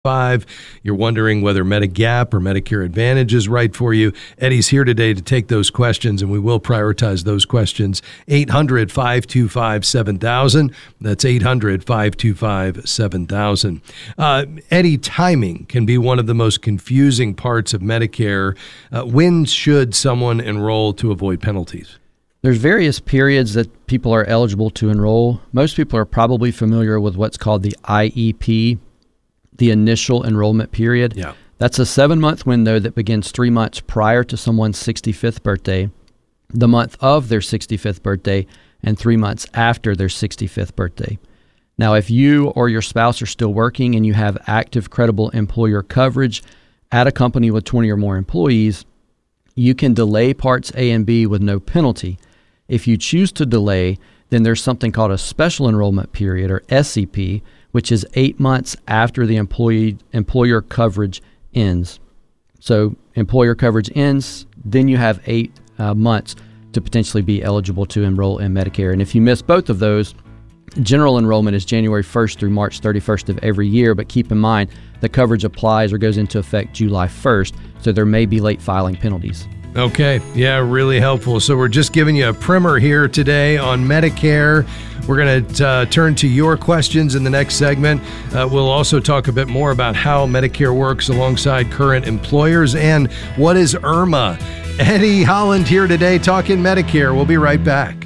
You're wondering whether Medigap or Medicare Advantage is right for you. Eddie's here today to take those questions, and we will prioritize those questions. 800-525-7000. That's 800-525-7000. Eddie, timing can be one of the most confusing parts of Medicare. When should someone enroll to avoid penalties? There's various periods that people are eligible to enroll. Most people are probably familiar with what's called the IEP, the initial enrollment period. Yeah. That's a 7-month window that begins 3 months prior to someone's 65th birthday, the month of their 65th birthday, and 3 months after their 65th birthday. Now, if you or your spouse are still working and you have active, credible employer coverage at a company with 20 or more employees, you can delay Parts A and B with no penalty. If you choose to delay, then there's something called a special enrollment period, or SEP, which is 8 months after the employer coverage ends. So employer coverage ends, then you have 8 months to potentially be eligible to enroll in Medicare. And if you miss both of those, general enrollment is January 1st through March 31st of every year, but keep in mind the coverage applies or goes into effect July 1st, so there may be late filing penalties. Okay. Yeah, really helpful. So we're just giving you a primer here today on Medicare. We're going to turn to your questions in the next segment. We'll also talk a bit more about how Medicare works alongside current employers and what is IRMAA. Eddie Holland here today talking Medicare. We'll be right back.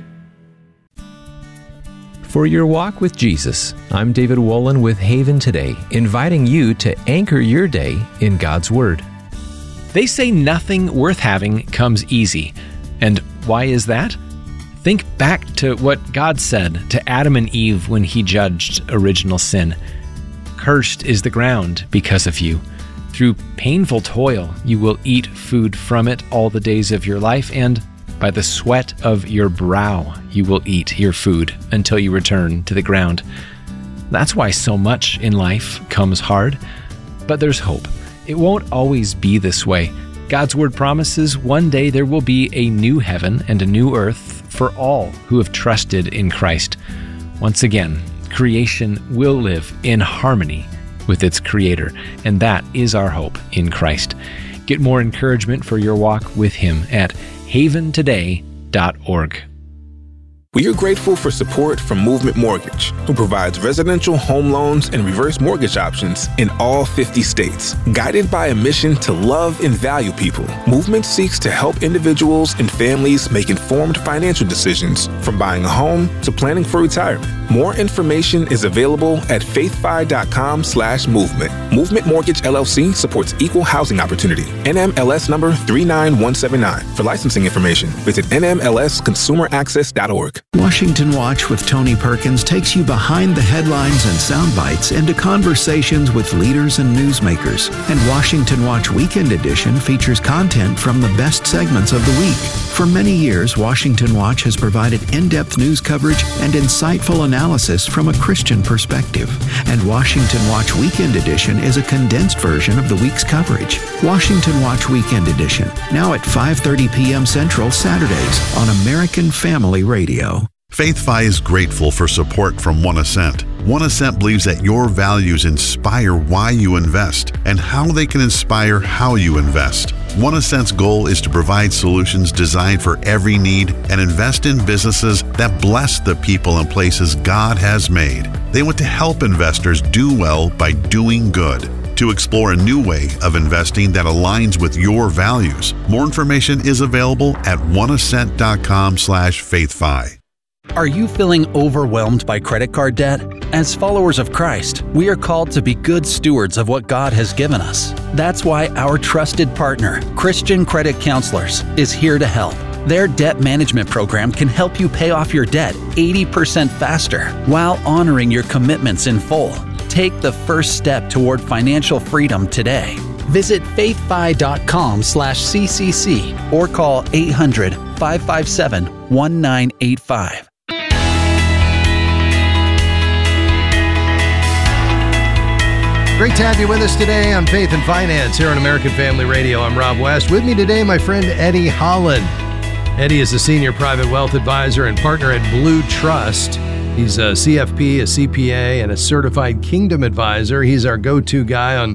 For your walk with Jesus, I'm David Wolin with Haven Today, inviting you to anchor your day in God's Word. They say nothing worth having comes easy. And why is that? Think back to what God said to Adam and Eve when he judged original sin. Cursed is the ground because of you. Through painful toil, you will eat food from it all the days of your life, and by the sweat of your brow, you will eat your food until you return to the ground. That's why so much in life comes hard. But there's hope. It won't always be this way. God's Word promises one day there will be a new heaven and a new earth for all who have trusted in Christ. Once again, creation will live in harmony with its Creator, and that is our hope in Christ. Get more encouragement for your walk with Him at haventoday.org. We are grateful for support from Movement Mortgage, who provides residential home loans and reverse mortgage options in all 50 states. Guided by a mission to love and value people, Movement seeks to help individuals and families make informed financial decisions, from buying a home to planning for retirement. More information is available at faithfi.com/movement. Movement Mortgage LLC supports equal housing opportunity. NMLS number 39179. For licensing information, visit nmlsconsumeraccess.org. Washington Watch with Tony Perkins takes you behind the headlines and sound bites into conversations with leaders and newsmakers. And Washington Watch Weekend Edition features content from the best segments of the week. For many years, Washington Watch has provided in-depth news coverage and insightful analysis from a Christian perspective. And Washington Watch Weekend Edition is a condensed version of the week's coverage. Washington Watch Weekend Edition, now at 5:30 p.m. Central Saturdays on American Family Radio. FaithFi is grateful for support from One Ascent. One Ascent believes that your values inspire why you invest and how they can inspire how you invest. One Ascent's goal is to provide solutions designed for every need and invest in businesses that bless the people and places God has made. They want to help investors do well by doing good. To explore a new way of investing that aligns with your values, more information is available at oneascent.com/faithfi. Are you feeling overwhelmed by credit card debt? As followers of Christ, we are called to be good stewards of what God has given us. That's why our trusted partner, Christian Credit Counselors, is here to help. Their debt management program can help you pay off your debt 80% faster while honoring your commitments in full. Take the first step toward financial freedom today. Visit faithfi.com/CCC or call 800-557-1985. Great to have you with us today on Faith and Finance here on American Family Radio. I'm Rob West. With me today, my friend Eddie Holland. Eddie is a senior private wealth advisor and partner at Blue Trust. He's a CFP, a CPA, and a certified Kingdom advisor. He's our go-to guy on